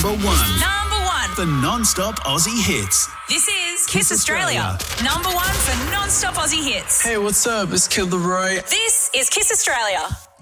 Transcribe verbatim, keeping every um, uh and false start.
number one. Number one. For non-stop Aussie hits. This is Kiss, Kiss Australia. Australia. Number one for non-stop Aussie hits. Hey, what's up? It's Kid Laroi. This is Kiss Australia.